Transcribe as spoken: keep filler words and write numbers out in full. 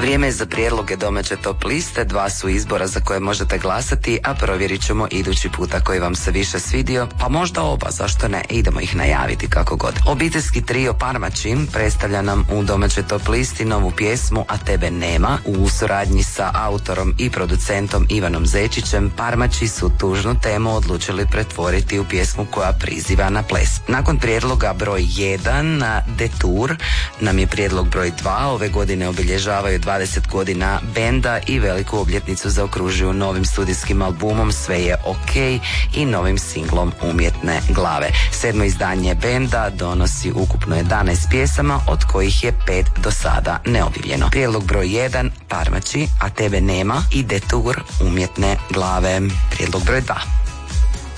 Vrijeme je za prijedloge domaće top liste, dva su izbora za koje možete glasati, a provjerit ćemo idući puta koji vam se više svidio, pa možda oba, zašto ne, idemo ih najaviti kako god. Obiteljski trio Parmači predstavlja nam u domaćoj top listi novu pjesmu A tebe nema. U suradnji sa autorom i producentom Ivanom Zečićem, Parmači su tužnu temu odlučili pretvoriti u pjesmu koja priziva na ples. Nakon prijedloga broj jedan na Detour nam je prijedlog broj dva. Ove godine obilježavaju dvadeset godina benda i veliku obljetnicu zaokružuju novim studijskim albumom Sve je ok i novim singlom Umjetne glave. Sedmo izdanje benda donosi ukupno jedanaest pjesama, od kojih je pet do sada neobjavljeno. Prijedlog broj jedan Parmači, A tebe nema i Detour Umjetne glave. Prijedlog broj dva.